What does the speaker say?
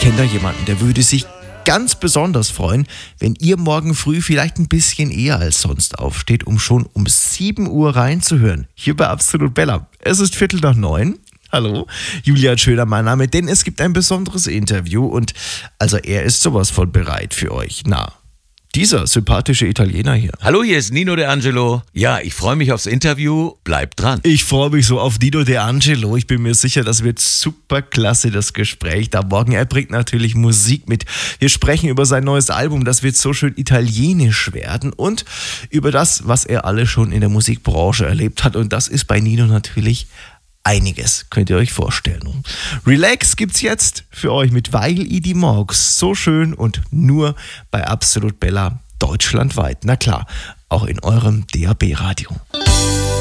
Kennt da jemanden, der würde sich ganz besonders freuen, wenn ihr morgen früh vielleicht ein bisschen eher als sonst aufsteht, um schon um 7 Uhr reinzuhören. Hier bei Absolut Bella. Es ist 8:45. Hallo, Julian Schöner, mein Name, denn es gibt ein besonderes Interview und also er ist sowas von bereit für euch. Na, dieser sympathische Italiener hier. Hallo, hier ist Nino De Angelo. Ja, ich freue mich aufs Interview. Bleibt dran. Ich freue mich so auf Nino De Angelo. Ich bin mir sicher, das wird super klasse, das Gespräch da morgen. Er bringt natürlich Musik mit. Wir sprechen über sein neues Album, das wird so schön italienisch werden und über das, was er alles schon in der Musikbranche erlebt hat. Und das ist bei Nino natürlich einiges, könnt ihr euch vorstellen. Relax gibt's jetzt für euch mit Weigl Idi Morgs. So schön und nur bei Absolut Bella deutschlandweit. Na klar, auch in eurem DAB-Radio.